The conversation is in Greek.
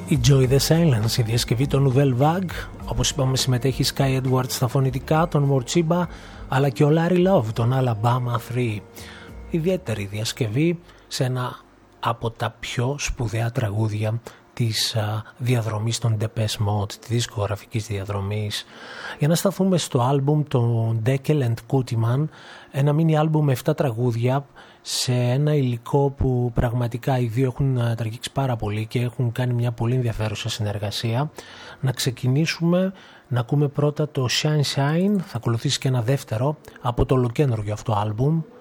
Η Joy the Silence, η διασκευή των Nouvelle Vague. Όπως είπαμε, συμμετέχει Sky Edwards στα φωνητικά, τον Morchiba, αλλά και ο Larry Love, τον Alabama 3. Ιδιαίτερη διασκευή σε ένα από τα πιο σπουδαία τραγούδια της διαδρομής των Depeche Mode, της δισκογραφικής διαδρομής. Για να σταθούμε στο άλμπουμ των Deckel and Kutiman, ένα mini άλμπουμ με 7 τραγούδια σε ένα υλικό που πραγματικά οι δύο έχουν τραγίξει πάρα πολύ και έχουν κάνει μια πολύ ενδιαφέρουσα συνεργασία. Να ξεκινήσουμε να ακούμε πρώτα το Shine Shine, θα ακολουθήσει και ένα δεύτερο από το ολοκαίνουργιο αυτό άλμπουμ,